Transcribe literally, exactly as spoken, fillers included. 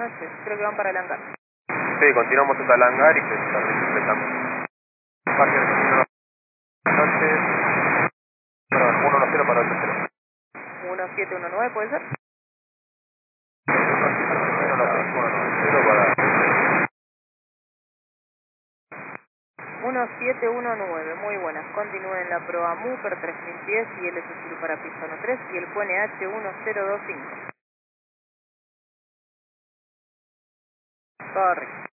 Noches, creo que van para el hangar. Sí, continuamos hasta el hangar y empezamos. Parker, noches. Perdón, uno uno cero para ocho cero. uno siete uno nueve, ¿puede ser? uno siete uno nueve, muy buenas. Continúen la proa Mooper tres mil diez y el Zulu para piso tres y el Q N H uno cero dos cinco. Correcto.